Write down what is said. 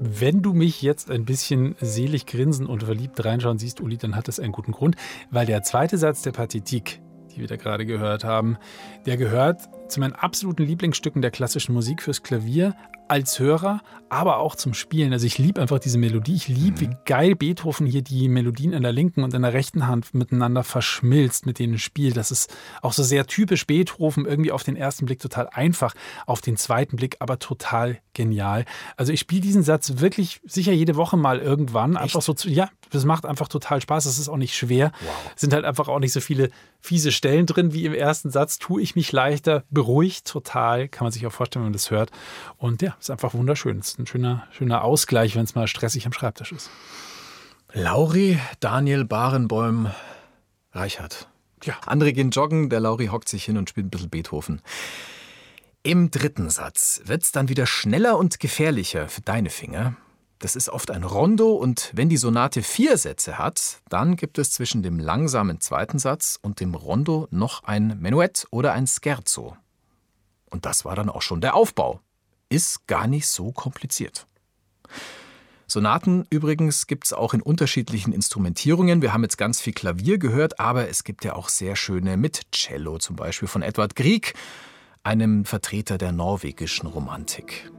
Wenn du mich jetzt ein bisschen selig grinsen und verliebt reinschauen siehst, Uli, dann hat das einen guten Grund, weil der zweite Satz der Partitik, die wir da gerade gehört haben, der gehört zu meinen absoluten Lieblingsstücken der klassischen Musik fürs Klavier als Hörer, aber auch zum Spielen. Also ich liebe einfach diese Melodie. Ich liebe, wie geil Beethoven hier die Melodien in der linken und in der rechten Hand miteinander verschmilzt, mit denen spielt. Das ist auch so sehr typisch Beethoven, irgendwie auf den ersten Blick total einfach, auf den zweiten Blick aber total genial. Also ich spiele diesen Satz wirklich sicher jede Woche mal irgendwann. Einfach so, ja, das macht einfach total Spaß. Es ist auch nicht schwer. Wow. Es sind halt einfach auch nicht so viele fiese Stellen drin wie im ersten Satz. Tue ich mich leichter, beruhigt total. Kann man sich auch vorstellen, wenn man das hört. Und ja, ist einfach wunderschön. Es ist ein schöner Ausgleich, wenn es mal stressig am Schreibtisch ist. Lauri, Daniel Barenboim, Reichert. Ja. Andere gehen joggen, der Lauri hockt sich hin und spielt ein bisschen Beethoven. Im dritten Satz wird es dann wieder schneller und gefährlicher für deine Finger. Das ist oft ein Rondo und wenn die Sonate 4 Sätze hat, dann gibt es zwischen dem langsamen zweiten Satz und dem Rondo noch ein Menuett oder ein Scherzo. Und das war dann auch schon der Aufbau. Ist gar nicht so kompliziert. Sonaten übrigens gibt es auch in unterschiedlichen Instrumentierungen. Wir haben jetzt ganz viel Klavier gehört, aber es gibt ja auch sehr schöne mit Cello, zum Beispiel von Edvard Grieg, einem Vertreter der norwegischen Romantik.